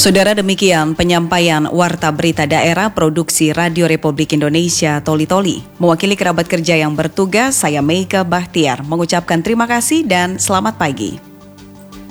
Saudara, demikian penyampaian Warta Berita Daerah Produksi Radio Republik Indonesia Toli Toli. Mewakili kerabat kerja yang bertugas, saya Meika Bahtiar mengucapkan terima kasih dan selamat pagi.